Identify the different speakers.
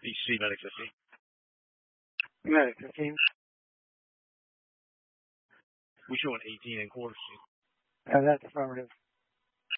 Speaker 1: DC Medic 15.
Speaker 2: Medic 15.
Speaker 1: We show an 18 in quarters.
Speaker 2: That's affirmative.